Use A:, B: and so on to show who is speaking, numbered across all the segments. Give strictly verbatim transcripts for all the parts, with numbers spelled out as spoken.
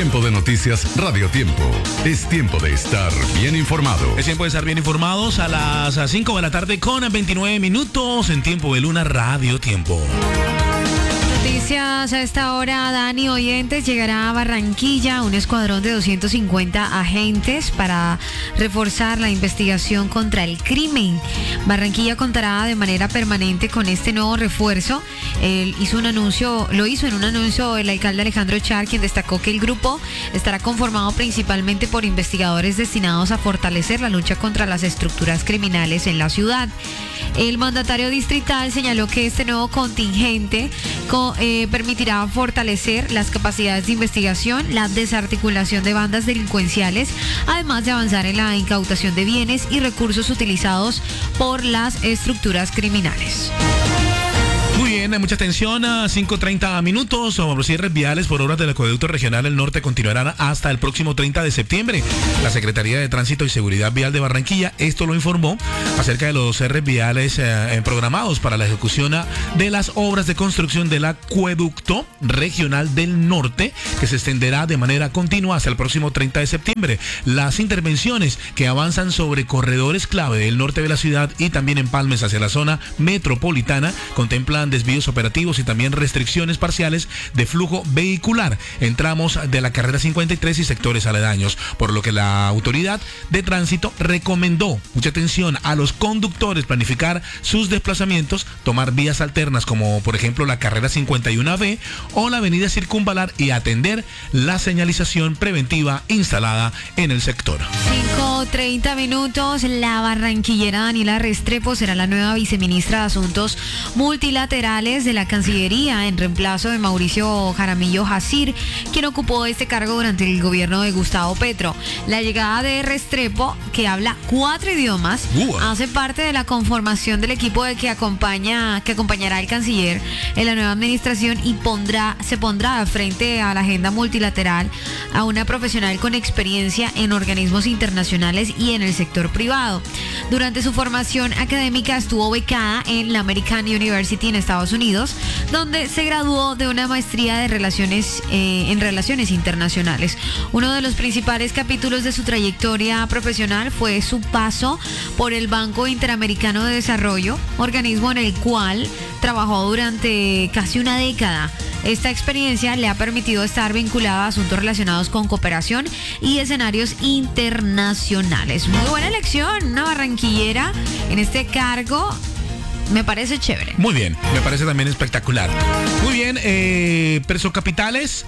A: Tiempo de noticias Radio Tiempo. Es tiempo de estar bien informado.
B: Es tiempo de estar bien informados a las cinco de la tarde con veintinueve minutos en Tiempo de Luna Radio Tiempo.
C: Noticias a esta hora, Dani, oyentes, llegará a Barranquilla un escuadrón de doscientos cincuenta agentes para reforzar la investigación contra el crimen. Barranquilla contará de manera permanente con este nuevo refuerzo. Él hizo un anuncio, lo hizo en un anuncio el alcalde Alejandro Char, quien destacó que el grupo estará conformado principalmente por investigadores destinados a fortalecer la lucha contra las estructuras criminales en la ciudad. El mandatario distrital señaló que este nuevo contingente co- eh, permitirá fortalecer las capacidades de investigación, la desarticulación de bandas delincuenciales, además de avanzar en la incautación de bienes y recursos utilizados por las estructuras criminales.
B: Muy bien, mucha atención, a cinco treinta minutos. Los cierres viales por obras del acueducto regional del norte continuarán hasta el próximo treinta de septiembre. La Secretaría de Tránsito y Seguridad Vial de Barranquilla esto lo informó acerca de los cierres viales eh, programados para la ejecución de las obras de construcción del acueducto regional del norte, que se extenderá de manera continua hasta el próximo treinta de septiembre. Las intervenciones que avanzan sobre corredores clave del norte de la ciudad y también empalmes hacia la zona metropolitana contemplan desvíos operativos y también restricciones parciales de flujo vehicular en tramos de la carrera cincuenta y tres y sectores aledaños, por lo que la autoridad de tránsito recomendó, mucha atención, a los conductores planificar sus desplazamientos, tomar vías alternas como por ejemplo la carrera cincuenta y uno B o la avenida Circunvalar y atender la señalización preventiva instalada en el sector.
C: cinco treinta minutos, la barranquillera Daniela Restrepo será la nueva viceministra de Asuntos Multilaterales de la Cancillería en reemplazo de Mauricio Jaramillo Jacir, quien ocupó este cargo durante el gobierno de Gustavo Petro. La llegada de Restrepo, que habla cuatro idiomas, uh. hace parte de la conformación del equipo de que acompaña, que acompañará al canciller en la nueva administración y pondrá, se pondrá frente a la agenda multilateral a una profesional con experiencia en organismos internacionales y en el sector privado. Durante su formación académica estuvo becada en la American University en Estados Unidos, donde se graduó de una maestría de relaciones eh, en relaciones internacionales. Uno de los principales capítulos de su trayectoria profesional fue su paso por el Banco Interamericano de Desarrollo, organismo en el cual trabajó durante casi una década. Esta experiencia le ha permitido estar vinculada a asuntos relacionados con cooperación y escenarios internacionales. Muy buena elección, una barranquillera en este cargo. Me parece chévere.
B: Muy bien, me parece también espectacular. Muy bien, eh, Presocapitales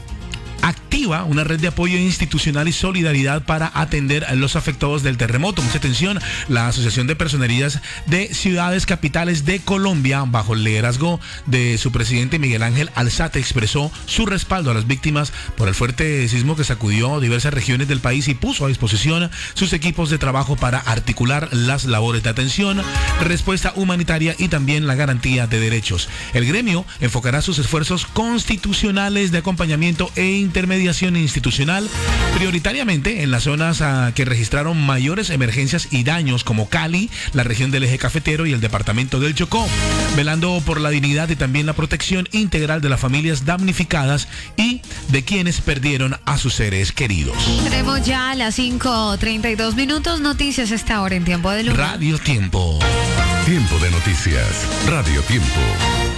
B: activa una red de apoyo institucional y solidaridad para atender a los afectados del terremoto. Mucha atención, la Asociación de Personerías de Ciudades Capitales de Colombia, bajo el liderazgo de su presidente Miguel Ángel Alzate, expresó su respaldo a las víctimas por el fuerte sismo que sacudió diversas regiones del país y puso a disposición sus equipos de trabajo para articular las labores de atención, respuesta humanitaria y también la garantía de derechos. El gremio enfocará sus esfuerzos constitucionales de acompañamiento e intermediación institucional prioritariamente en las zonas uh, que registraron mayores emergencias y daños como Cali, la región del eje cafetero y el departamento del Chocó, velando por la dignidad y también la protección integral de las familias damnificadas y de quienes perdieron a sus seres queridos.
C: Tenemos ya a las cinco treinta y dos minutos, noticias a esta hora en Tiempo de Luna
B: Radio Tiempo.
A: Tiempo de noticias Radio Tiempo.